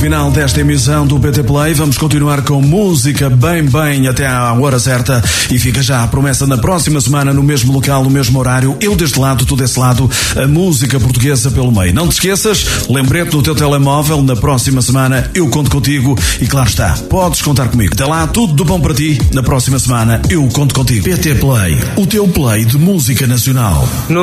final desta emissão do PT Play. Vamos continuar com música bem até à hora certa. E fica já a promessa na próxima semana, no mesmo local, no mesmo horário. Eu deste lado, tu desse lado, a música portuguesa pelo meio. Não te esqueças, lembrete no teu telemóvel, na próxima semana eu conto contigo. E claro está, podes contar comigo. Até lá, tudo de bom para ti. Na próxima semana eu conto contigo. PT Play, o teu play de música nacional.